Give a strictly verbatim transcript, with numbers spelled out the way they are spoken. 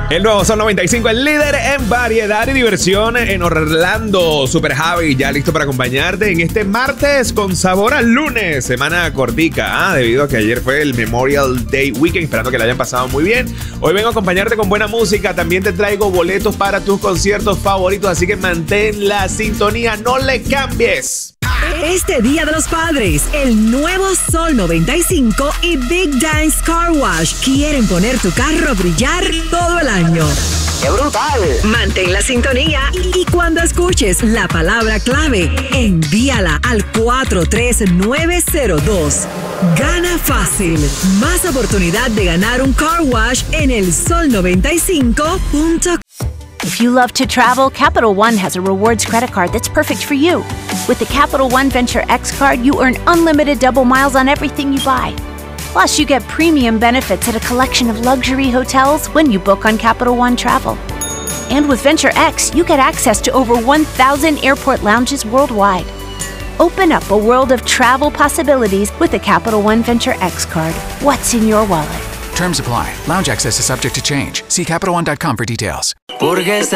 El nuevo Sol noventa y cinco, el líder en variedad y diversión en Orlando. Super Javi, ya listo para acompañarte en este martes con sabor al lunes. Semana cortica, ¿ah? Debido a que ayer fue el Memorial Day Weekend. Esperando que la hayan pasado muy bien. Hoy vengo a acompañarte con buena música. También te traigo boletos para tus conciertos favoritos. Así que mantén la sintonía, no le cambies. Este Día de los Padres, el nuevo Sol noventa y cinco y Big Dance Car Wash quieren poner tu carro a brillar todo el año. ¡Qué brutal! Mantén la sintonía y cuando escuches la palabra clave, envíala al cuatro tres nueve cero dos. Gana fácil. Más oportunidad de ganar un car wash en el sol noventa y cinco punto com. If you love to travel, Capital One has a rewards credit card that's perfect for you. With the Capital One Venture X card, you earn unlimited double miles on everything you buy. Plus, you get premium benefits at a collection of luxury hotels when you book on Capital One Travel. And with Venture X, you get access to over one thousand airport lounges worldwide. Open up a world of travel possibilities with the Capital One Venture X card. What's in your wallet? Terms apply. Lounge access is subject to change. See Capital One dot com for details. Porque